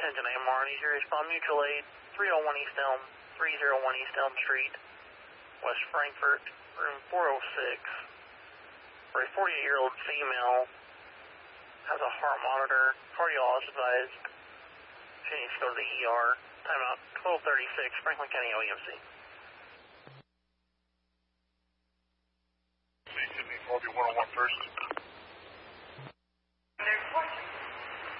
Attention AMR, need to respond mutual aid, 301 East Elm, 301 East Elm Street, West Frankfort, room 406. For a 48-year-old female, has a heart monitor, cardiologist advised. She needs to go to the ER. Timeout 1236, Franklin County OEMC.